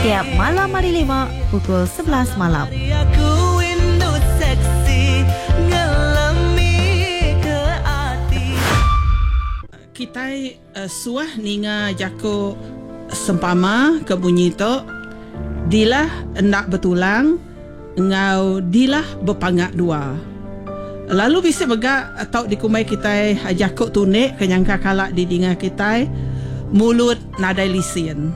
Setiap malam hari 5 pukul 11 malam. Kita suah ninga jako sempama ke bunyi tu dilah nak betulang ngau dilah berpangak dua. Lalu bisa begak atau dikumai kita jako tunik kenyangka kalak di dinga kita mulut nadai lisin.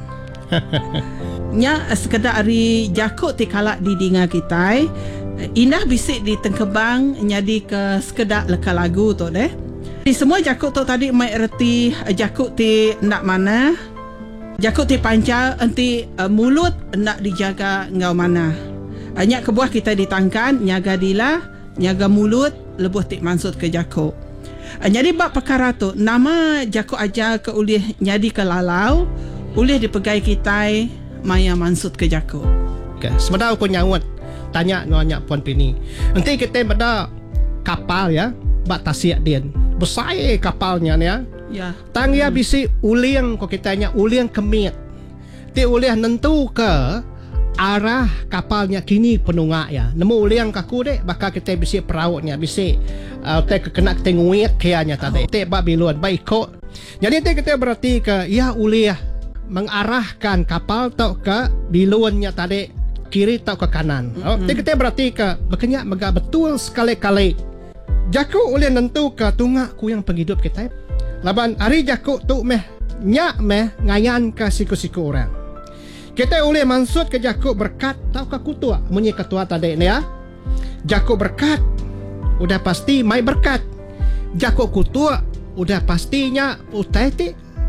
Nya sekedar ari jako ti kalak di dinga kita indah bisik di tengkebang nyadi ke sekedar leka lagu tu deh. Di semua jakut tu tadi mai erti jakut ti nak mana, jakut ti pancal enti mulut nak dijaga ngau mana. Hanya kebuah kita ditangkan nyaga dilah, nyaga mulut lebuh ti mansut ke jakut. Jadi bab perkara tu nama jakut aja ke ulih nyadi ke lalau, ulih dipegai kita maya mansut ke jakut. Okay. Sebenarnya aku nyawat tanya nanya Puan Pini. Nanti kita beda kapal ya, bak tasiak din. Besar kapalnya ni ya. Ya. Tang ya bisi uliang ko kitanya uliang kemit. Ti uliang nentu ke arah kapalnya kini penunggak ya. Nemu uliang kaku dek bakal kita bisi perautnya bisi te kena tenguit kianya tadi. Te bak biluan baik kok. Jadi te kita berarti ke ya uliah mengarahkan kapal tau ke biluannya tadi kiri tau ke kanan. Te kita berarti ke berkenyak megak betul sekali-kali. Jakuk oleh nentu ke tungak ku yang penghidup kita. Laban hari jakuk tu nyak ngayan ke siku-siku orang. Kita oleh mansut ke jakuk berkat tau ke kutua. Munyi ketua tadi ni ya. Jakuk berkat udah pasti mai berkat. Jakuk kutua udah pastinya utai ti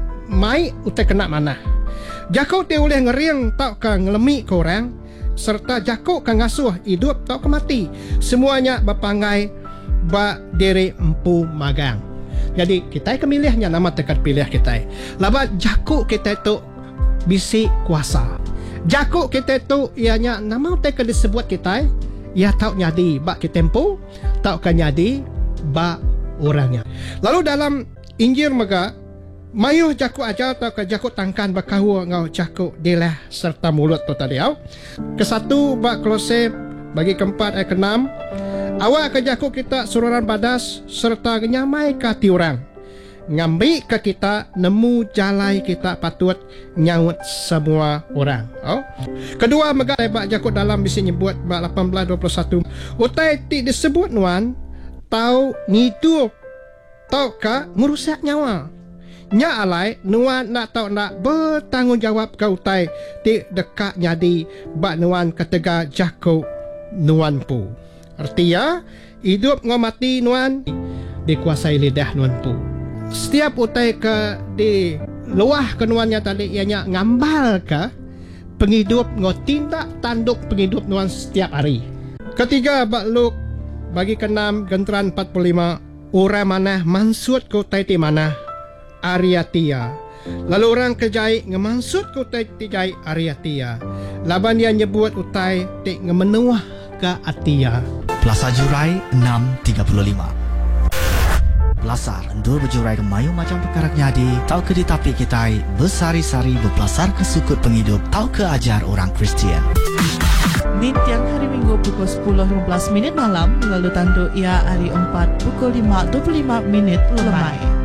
mai utai kena mana. Jakuk ti oleh ngeriang tau ke ngelemi ke orang serta jakuk ke ngasuh hidup tau ke mati. Semuanya berpangai ba diri empu magang. Jadi kita kemilihnya nama tekat pilih kita. Laba jakuk kita itu bisi kuasa. Jakuk kita itu ianya nama tekat disebut kita ya tau nyadi ba kitempo tau kan nyadi ba orangnya. Lalu dalam Injil mega mayuh jakuk aja tau ke jakuk tangkan bakahu ngau jakuk dilah serta mulut tu tadi au. Kesatu ba Kolose bagi keempat ayat ke-6 awak ke jakuk kita sururan badas serta nyamai ke hati orang. Ngambil ke kita nemu jalai kita patut nyaut semua orang. Oh. Kedua megak bak jakuk dalam bisa nyebut bak 18:21. Utai ti disebut nuan tau ngidup tau ka merusak nyawa. Nya alai nuan nak tau nak bertanggungjawab ke utai ti dekat nyadi bak nuan ketega jakuk nuan pu. Artinya hidup ngau mati nuan dikuasai lidah nuan pu. Setiap utai ke di luah ke nuannya tadi ianya ngambal ke penghidup ngau tindak tanduk penghidup nuan setiap hari. Ketiga bak Luk bagi ke-6 genteran 45 orang mana mansut ke utai ti mana Ariatia. Lalu orang kejai ngemansut ke utai ti jai Ariatia. Laban dia nyebut utai ti ngemenuah ke Atia. Plaza Jurai 6.35 Belasar endur berjurai kemayu macam perkara nyadi tau ke ditapi kita bersari-sari berpelasar ke sukut penghidup tau ke ajar orang Kristian. Di tiang hari Minggu pukul 10.15 malam lalu tandu ia hari 4 pukul 5.25 lemai.